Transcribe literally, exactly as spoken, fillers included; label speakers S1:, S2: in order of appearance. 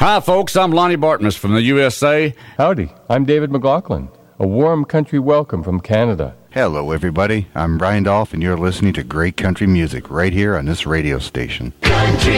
S1: Hi, folks. I'm Lonnie Bartmus from the U S A.
S2: Howdy. I'm David McLaughlin. A warm country welcome from Canada.
S3: Hello, everybody. I'm Brian Dolph, and you're listening to great country music right here on this radio station.
S4: Country